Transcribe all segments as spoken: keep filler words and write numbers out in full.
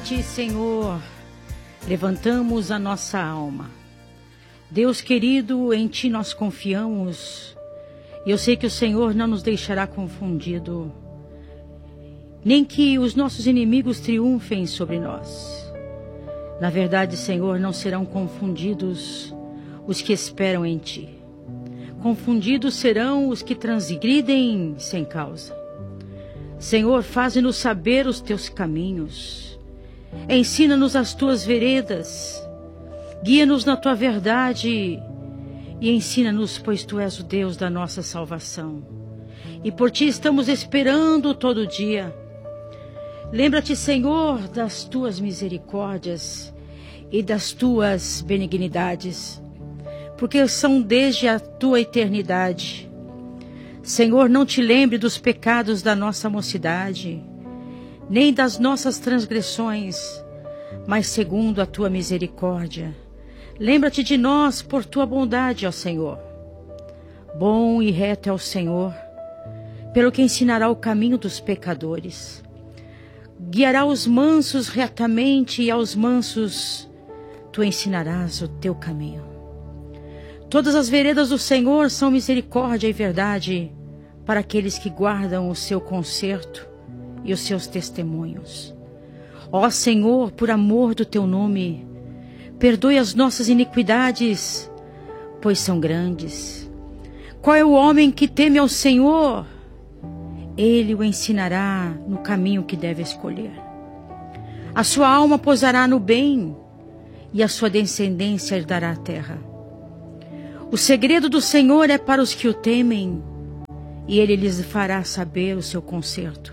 Ti, Senhor, levantamos a nossa alma. Deus querido, em Ti nós confiamos. E eu sei que o Senhor não nos deixará confundido, nem que os nossos inimigos triunfem sobre nós. Na verdade, Senhor, não serão confundidos os que esperam em Ti. Confundidos serão os que transgridem sem causa. Senhor, faze-nos saber os Teus caminhos. Ensina-nos as Tuas veredas. Guia-nos na Tua verdade. E ensina-nos, pois Tu és o Deus da nossa salvação. E por Ti estamos esperando todo dia. Lembra-te, Senhor, das Tuas misericórdias e das Tuas benignidades, porque são desde a Tua eternidade. Senhor, não Te lembre dos pecados da nossa mocidade, nem das nossas transgressões, mas segundo a Tua misericórdia. Lembra-te de nós por Tua bondade, ó Senhor. Bom e reto é o Senhor, pelo que ensinará o caminho dos pecadores. Guiará os mansos retamente, e aos mansos Tu ensinarás o Teu caminho. Todas as veredas do Senhor são misericórdia e verdade para aqueles que guardam o Seu conserto e os Seus testemunhos. Ó Senhor, por amor do Teu nome, perdoe as nossas iniquidades, pois são grandes. Qual é o homem que teme ao Senhor? Ele o ensinará no caminho que deve escolher. A sua alma pousará no bem, e a sua descendência herdará a terra. O segredo do Senhor é para os que o temem, e Ele lhes fará saber o seu conserto.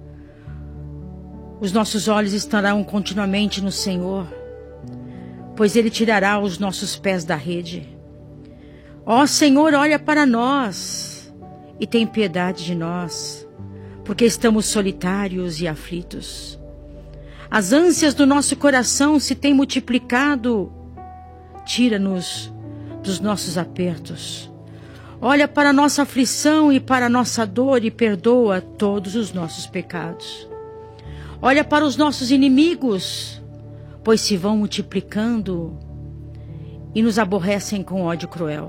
Os nossos olhos estarão continuamente no Senhor, pois Ele tirará os nossos pés da rede. Ó Senhor, olha para nós e tem piedade de nós, porque estamos solitários e aflitos. As ânsias do nosso coração se têm multiplicado. Tira-nos dos nossos apertos. Olha para a nossa aflição e para a nossa dor e perdoa todos os nossos pecados. Olha para os nossos inimigos, pois se vão multiplicando e nos aborrecem com ódio cruel.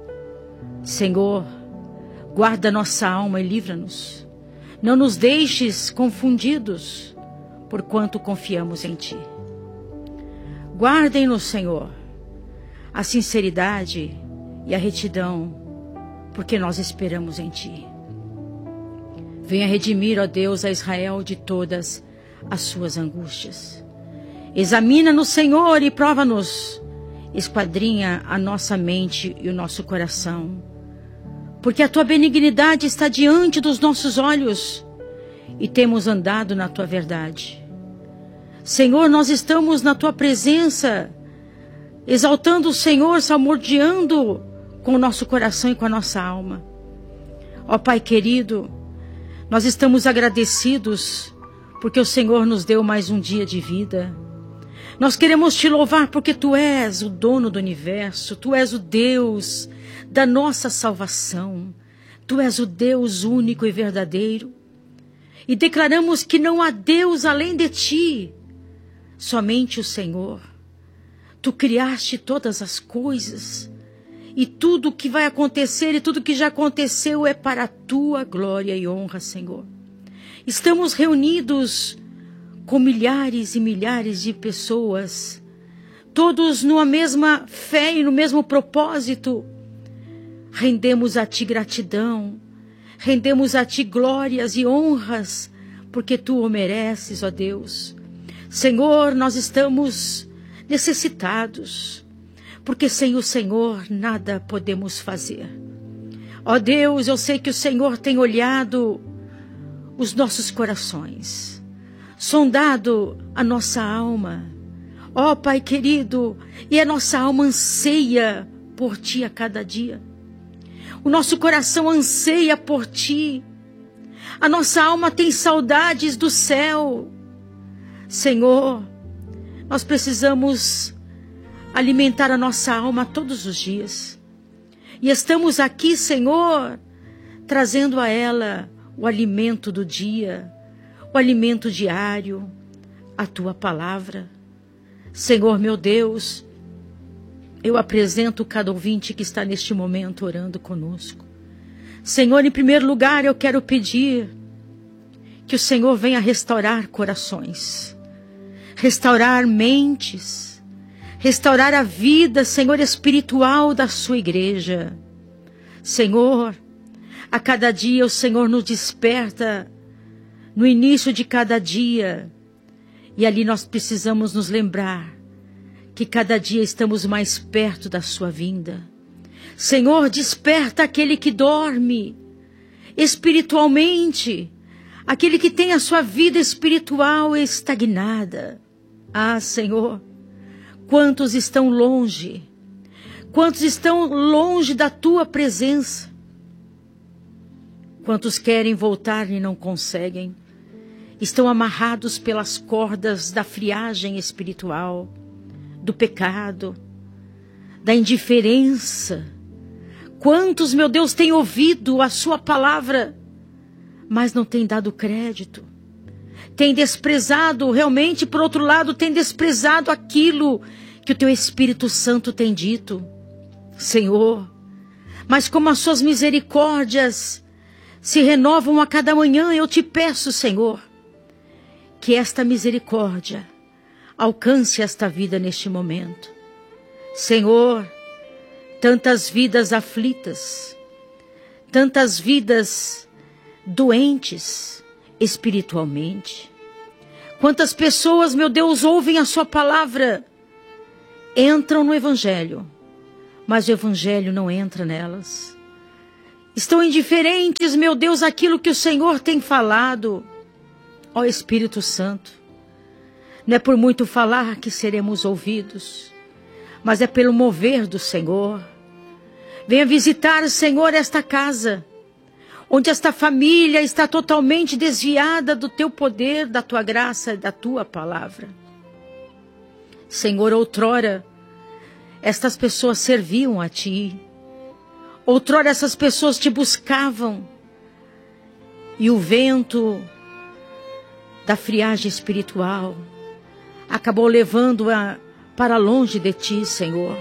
Senhor, guarda nossa alma e livra-nos. Não nos deixes confundidos, porquanto confiamos em Ti. Guardem-nos, Senhor, a sinceridade e a retidão, porque nós esperamos em Ti. Venha redimir, ó Deus, a Israel de todas as suas angústias. Examina-nos, Senhor, e prova-nos. Esquadrinha a nossa mente e o nosso coração, porque a Tua benignidade está diante dos nossos olhos e temos andado na Tua verdade. Senhor, nós estamos na Tua presença, exaltando o Senhor, salmodiando com o nosso coração e com a nossa alma. Ó Pai querido, nós estamos agradecidos porque o Senhor nos deu mais um dia de vida. Nós queremos Te louvar porque Tu és o dono do universo, Tu és o Deus da nossa salvação, Tu és o Deus único e verdadeiro. E declaramos que não há Deus além de Ti, somente o Senhor. Tu criaste todas as coisas, e tudo o que vai acontecer e tudo que já aconteceu é para a Tua glória e honra, Senhor. Estamos reunidos com milhares e milhares de pessoas, todos numa mesma fé e no mesmo propósito. Rendemos a Ti gratidão, rendemos a Ti glórias e honras, porque Tu o mereces, ó Deus. Senhor, nós estamos necessitados, porque sem o Senhor nada podemos fazer. Ó Deus, eu sei que o Senhor tem olhado os nossos corações, sondado a nossa alma. Ó Pai querido, e a nossa alma anseia por Ti a cada dia. O nosso coração anseia por Ti. A nossa alma tem saudades do céu. Senhor, nós precisamos alimentar a nossa alma todos os dias. E estamos aqui, Senhor, trazendo a ela o alimento do dia, o alimento diário, a tua palavra. Senhor meu Deus, eu apresento cada ouvinte que está neste momento orando conosco. Senhor, em primeiro lugar, eu quero pedir que o Senhor venha restaurar corações, restaurar mentes, restaurar a vida, Senhor, espiritual da sua igreja. Senhor, a cada dia o Senhor nos desperta no início de cada dia, e ali nós precisamos nos lembrar que cada dia estamos mais perto da sua vinda. Senhor, desperta aquele que dorme espiritualmente, aquele que tem a sua vida espiritual estagnada. Ah, Senhor, quantos estão longe, quantos estão longe da tua presença, quantos querem voltar e não conseguem, estão amarrados pelas cordas da friagem espiritual, do pecado, da indiferença. Quantos, meu Deus, têm ouvido a sua palavra, mas não têm dado crédito, têm desprezado, realmente, por outro lado, têm desprezado aquilo que o teu Espírito Santo tem dito. Senhor, mas como as suas misericórdias se renovam a cada manhã, eu te peço, Senhor, que esta misericórdia alcance esta vida neste momento. Senhor, tantas vidas aflitas, tantas vidas doentes espiritualmente. Quantas pessoas, meu Deus, ouvem a sua palavra, entram no Evangelho, mas o Evangelho não entra nelas. Estão indiferentes, meu Deus, àquilo que o Senhor tem falado. Ó Espírito Santo, não é por muito falar que seremos ouvidos, mas é pelo mover do Senhor. Venha visitar, Senhor, esta casa, onde esta família está totalmente desviada do teu poder, da tua graça e da tua palavra. Senhor, outrora, estas pessoas serviam a ti. Outrora, essas pessoas te buscavam. E o vento da friagem espiritual acabou levando-a para longe de ti, Senhor.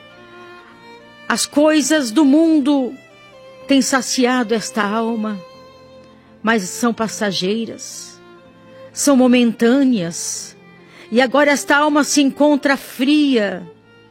As coisas do mundo têm saciado esta alma, mas são passageiras, são momentâneas, e agora esta alma se encontra fria,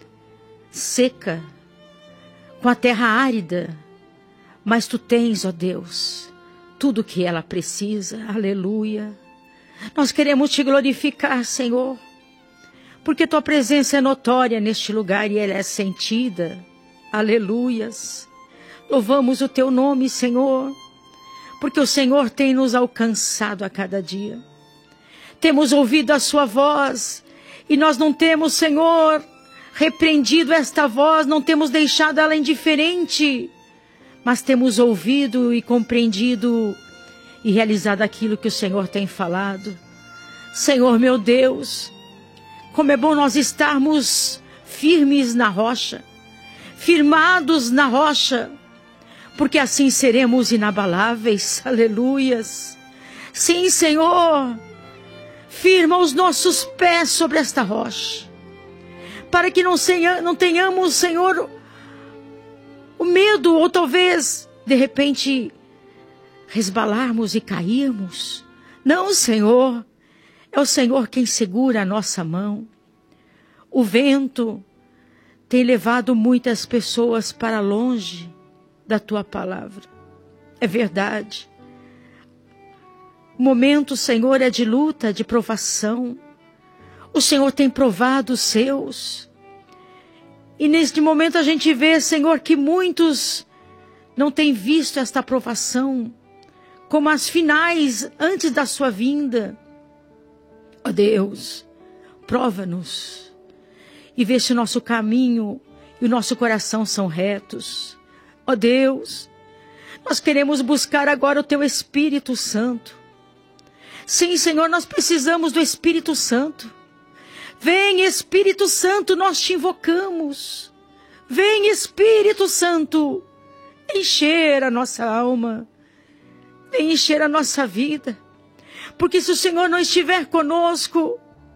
seca, com a terra árida, mas tu tens, ó Deus, tudo o que ela precisa. Aleluia. Nós queremos te glorificar, Senhor, porque tua presença é notória neste lugar e ela é sentida. Aleluias. Louvamos o teu nome, Senhor, porque o Senhor tem nos alcançado a cada dia. Temos ouvido a sua voz e nós não temos, Senhor, repreendido esta voz, não temos deixado ela indiferente, mas temos ouvido e compreendido e realizado aquilo que o Senhor tem falado. Senhor meu Deus, como é bom nós estarmos firmes na rocha, firmados na rocha, porque assim seremos inabaláveis. Aleluias. Sim, Senhor, firma os nossos pés sobre esta rocha, para que não, não tenhamos, Senhor, o medo, ou talvez, de repente, resbalarmos e cairmos. Não, Senhor, é o Senhor quem segura a nossa mão. O vento tem levado muitas pessoas para longe da tua palavra. É verdade. O momento, Senhor, é de luta, de provação. O Senhor tem provado os seus. E neste momento a gente vê, Senhor, que muitos não têm visto esta provação como as finais antes da sua vinda. Ó Deus, prova-nos e vê se o nosso caminho e o nosso coração são retos. Ó Deus, nós queremos buscar agora o teu Espírito Santo. Sim, Senhor, nós precisamos do Espírito Santo. Vem, Espírito Santo, nós te invocamos. Vem, Espírito Santo, encher a nossa alma, vem encher a nossa vida. Porque se o Senhor não estiver conosco,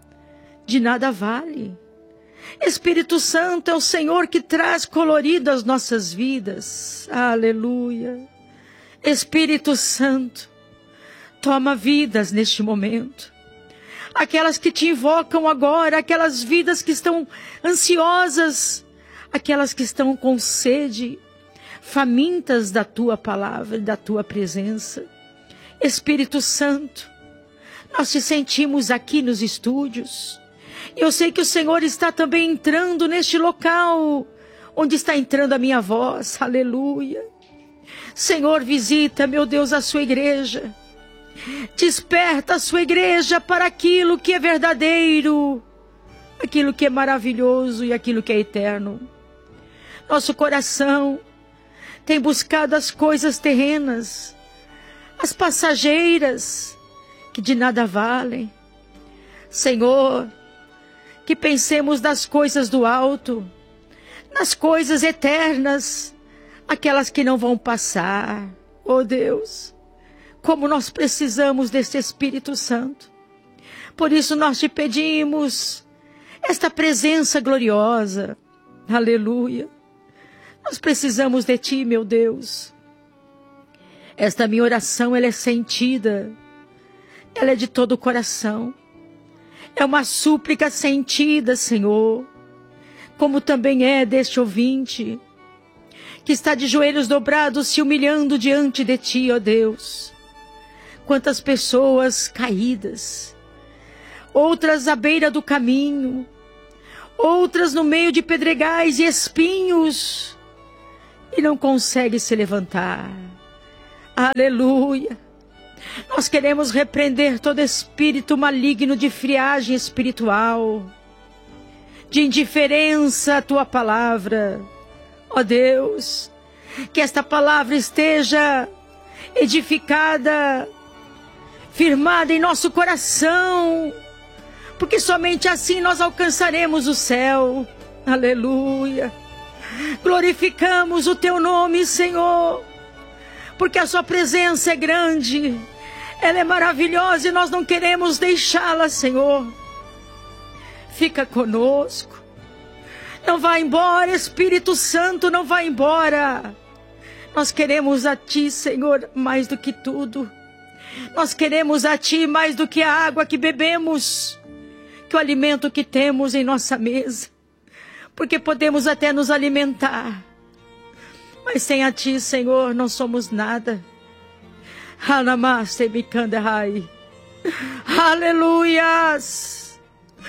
de nada vale. Espírito Santo é o Senhor que traz colorido as nossas vidas. Aleluia. Espírito Santo, toma vidas neste momento. Aquelas que te invocam agora, aquelas vidas que estão ansiosas, aquelas que estão com sede, famintas da tua palavra, da tua presença. Espírito Santo, nós te sentimos aqui nos estúdios. Eu sei que o Senhor está também entrando neste local, onde está entrando a minha voz. Aleluia. Senhor, visita, meu Deus, a sua igreja. Desperta a sua igreja para aquilo que é verdadeiro, aquilo que é maravilhoso e aquilo que é eterno. Nosso coração tem buscado as coisas terrenas, as passageiras, que de nada valem. Senhor, que pensemos nas coisas do alto, nas coisas eternas, aquelas que não vão passar. Oh Deus, como nós precisamos deste Espírito Santo. Por isso nós te pedimos esta presença gloriosa. Aleluia. Nós precisamos de ti, meu Deus. Esta minha oração, ela é sentida. Ela é de todo o coração. É uma súplica sentida, Senhor. Como também é deste ouvinte, que está de joelhos dobrados, se humilhando diante de ti, ó Deus. Quantas pessoas caídas, outras à beira do caminho, outras no meio de pedregais e espinhos, e não consegue se levantar. Aleluia. Nós queremos repreender todo espírito maligno de friagem espiritual, de indiferença à tua palavra. Ó Deus, que esta palavra esteja edificada, firmada em nosso coração, porque somente assim nós alcançaremos o céu. Aleluia. Glorificamos o teu nome, Senhor, porque a sua presença é grande, ela é maravilhosa e nós não queremos deixá-la, Senhor. Fica conosco. Não vá embora, Espírito Santo, não vá embora. Nós queremos a ti, Senhor, mais do que tudo. Nós queremos a ti mais do que a água que bebemos, que o alimento que temos em nossa mesa. Porque podemos até nos alimentar, mas sem a ti, Senhor, não somos nada. Aleluias!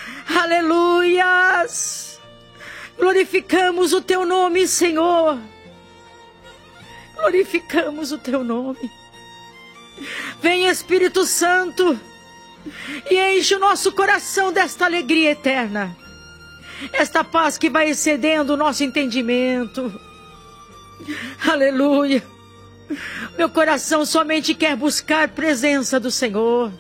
Aleluias! Glorificamos o teu nome, Senhor. Glorificamos o teu nome. Vem, Espírito Santo, e enche o nosso coração desta alegria eterna. Esta paz que vai excedendo o nosso entendimento. Aleluia. Meu coração somente quer buscar a presença do Senhor.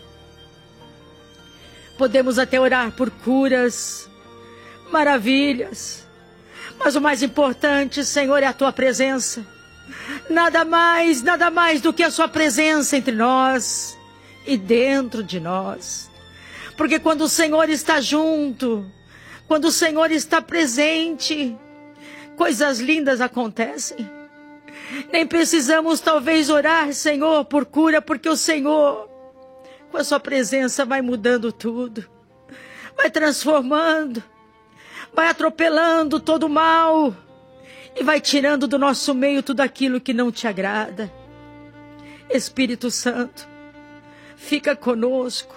Podemos até orar por curas, maravilhas, mas o mais importante, Senhor, é a tua presença. Nada mais, nada mais do que a sua presença entre nós e dentro de nós. Porque quando o Senhor está junto, quando o Senhor está presente, coisas lindas acontecem. Nem precisamos talvez orar, Senhor, por cura, porque o Senhor, com a sua presença, vai mudando tudo. Vai transformando, vai atropelando todo o mal e vai tirando do nosso meio tudo aquilo que não te agrada. Espírito Santo, fica conosco.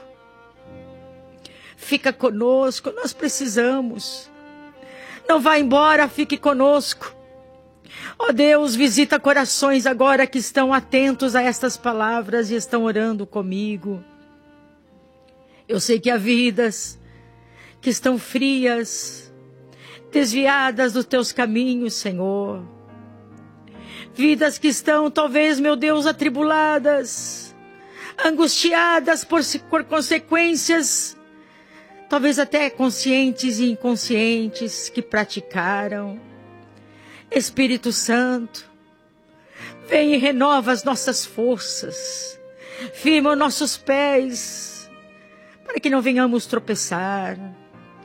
Fica conosco, nós precisamos. Não vá embora, fique conosco. Ó oh Deus, visita corações agora que estão atentos a estas palavras e estão orando comigo. Eu sei que há vidas que estão frias, desviadas dos teus caminhos, Senhor. Vidas que estão, talvez, meu Deus, atribuladas, angustiadas por, por consequências, talvez até conscientes e inconscientes, que praticaram. Espírito Santo, vem e renova as nossas forças, firma os nossos pés, para que não venhamos tropeçar.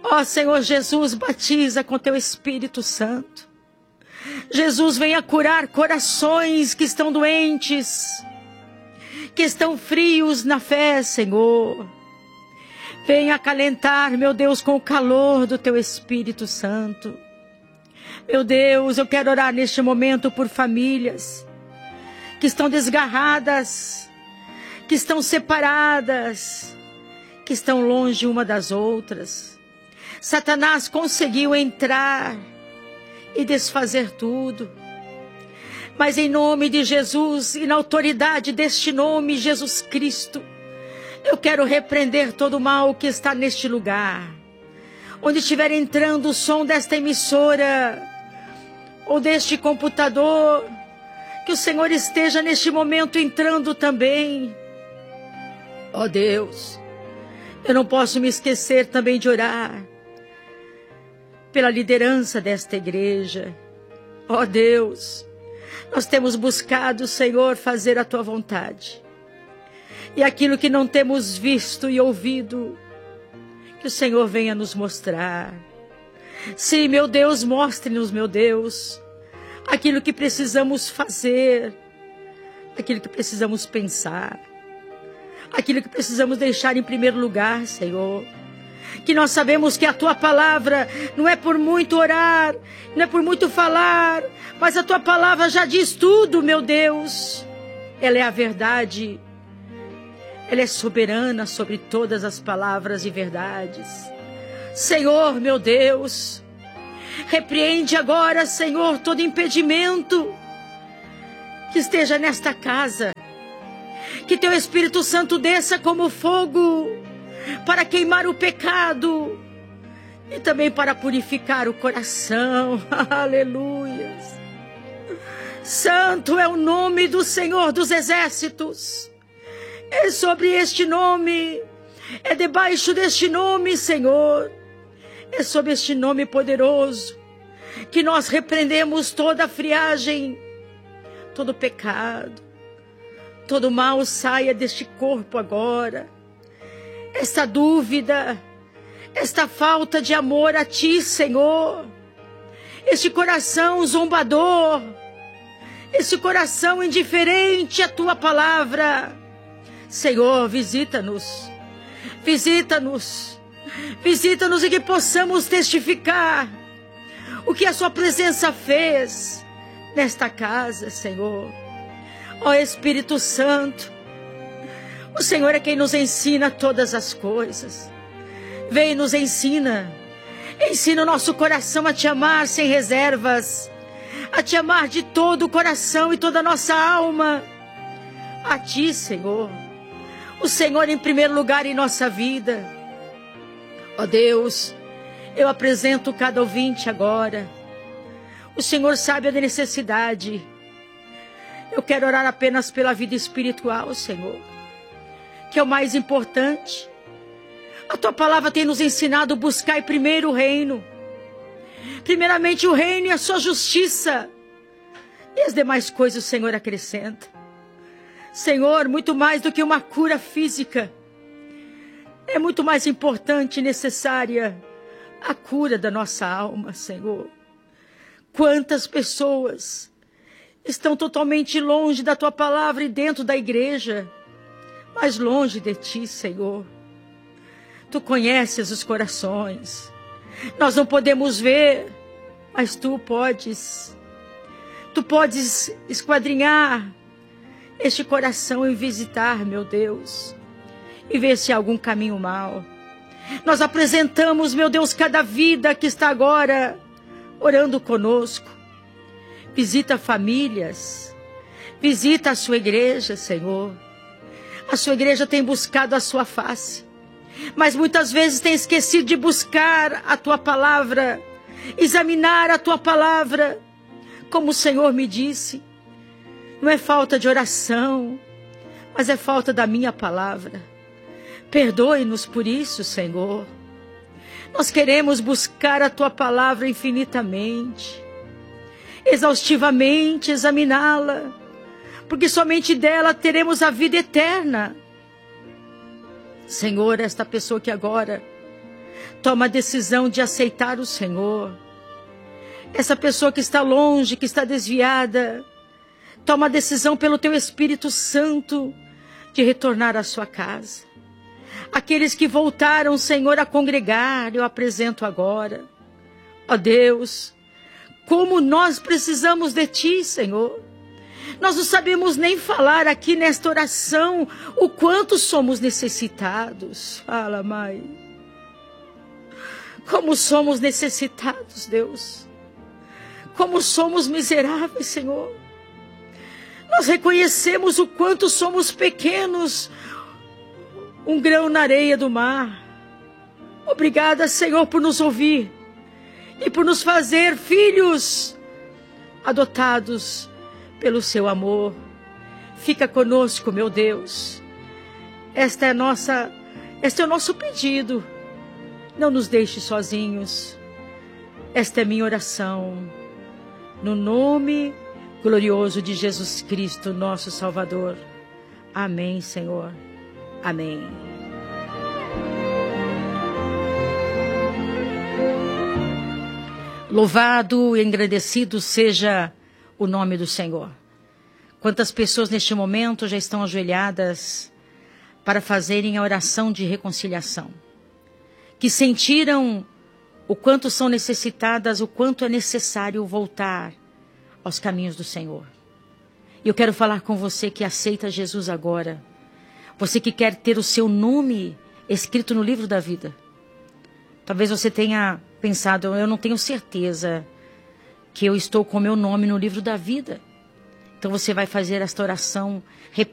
Ó Senhor Jesus, batiza com teu Espírito Santo. Jesus, venha curar corações que estão doentes, que estão frios na fé, Senhor. Venha acalentar, meu Deus, com o calor do teu Espírito Santo. Meu Deus, eu quero orar neste momento por famílias que estão desgarradas, que estão separadas, que estão longe uma das outras. Satanás conseguiu entrar e desfazer tudo. Mas em nome de Jesus e na autoridade deste nome, Jesus Cristo, eu quero repreender todo o mal que está neste lugar. Onde estiver entrando o som desta emissora ou deste computador, que o Senhor esteja neste momento entrando também. Ó oh Deus, eu não posso me esquecer também de orar pela liderança desta igreja. Ó oh Deus, nós temos buscado, Senhor, fazer a tua vontade. E aquilo que não temos visto e ouvido, que o Senhor venha nos mostrar. Sim, meu Deus, mostre-nos, meu Deus, aquilo que precisamos fazer, aquilo que precisamos pensar, aquilo que precisamos deixar em primeiro lugar, Senhor. Que nós sabemos que a tua palavra não é por muito orar, não é por muito falar, mas a tua palavra já diz tudo, meu Deus. Ela é a verdade. Ela é soberana sobre todas as palavras e verdades. Senhor, meu Deus, repreende agora, Senhor, todo impedimento que esteja nesta casa. Que teu Espírito Santo desça como fogo para queimar o pecado e também para purificar o coração. Aleluias. Santo é o nome do Senhor dos Exércitos. É sobre este nome, é debaixo deste nome, Senhor, é sobre este nome poderoso que nós repreendemos toda a friagem, todo pecado, todo mal saia deste corpo agora. Esta dúvida, esta falta de amor a ti, Senhor, este coração zombador, este coração indiferente à tua palavra. Senhor, visita-nos, visita-nos, visita-nos e que possamos testificar o que a sua presença fez nesta casa, Senhor. Ó Espírito Santo, o Senhor é quem nos ensina todas as coisas. Vem e nos ensina, ensina o nosso coração a te amar sem reservas, a te amar de todo o coração e toda a nossa alma, a ti, Senhor. O Senhor em primeiro lugar em nossa vida. Ó Deus, eu apresento cada ouvinte agora. O Senhor sabe a necessidade. Eu quero orar apenas pela vida espiritual, Senhor, que é o mais importante. A tua palavra tem nos ensinado a buscar primeiro o reino. Primeiramente o reino e a sua justiça. E as demais coisas o Senhor acrescenta. Senhor, muito mais do que uma cura física, é muito mais importante e necessária a cura da nossa alma, Senhor. Quantas pessoas estão totalmente longe da tua palavra e dentro da igreja, mas longe de ti, Senhor. Tu conheces os corações. Nós não podemos ver, mas tu podes. Tu podes esquadrinhar este coração e visitar, meu Deus, e ver se há algum caminho mau. Nós apresentamos, meu Deus, cada vida que está agora orando conosco. Visita famílias, visita a sua igreja, Senhor. A sua igreja tem buscado a sua face, mas muitas vezes tem esquecido de buscar a tua palavra, examinar a tua palavra, como o Senhor me disse. Não é falta de oração, mas é falta da minha palavra. Perdoe-nos por isso, Senhor. Nós queremos buscar a tua palavra infinitamente, exaustivamente, examiná-la, porque somente dela teremos a vida eterna. Senhor, esta pessoa que agora toma a decisão de aceitar o Senhor. Essa pessoa que está longe, que está desviada, toma a decisão pelo teu Espírito Santo de retornar à sua casa. Aqueles que voltaram, Senhor, a congregar, eu apresento agora. Ó Deus, como nós precisamos de Ti, Senhor. Nós não sabemos nem falar aqui nesta oração o quanto somos necessitados. Fala, Mãe. Como somos necessitados, Deus. Como somos miseráveis, Senhor. Nós reconhecemos o quanto somos pequenos, um grão na areia do mar. Obrigada, Senhor, por nos ouvir e por nos fazer filhos adotados pelo seu amor. Fica conosco, meu Deus. Esta é a nossa, este é o nosso pedido. Não nos deixe sozinhos. Esta é minha oração. No nome glorioso de Jesus Cristo, nosso Salvador. Amém, Senhor. Amém. Louvado e engrandecido seja o nome do Senhor. Quantas pessoas neste momento já estão ajoelhadas para fazerem a oração de reconciliação, que sentiram o quanto são necessitadas, o quanto é necessário voltar aos caminhos do Senhor. E eu quero falar com você que aceita Jesus agora, você que quer ter o seu nome escrito no livro da vida. Talvez você tenha pensado, eu não tenho certeza que eu estou com meu nome no livro da vida. Então você vai fazer esta oração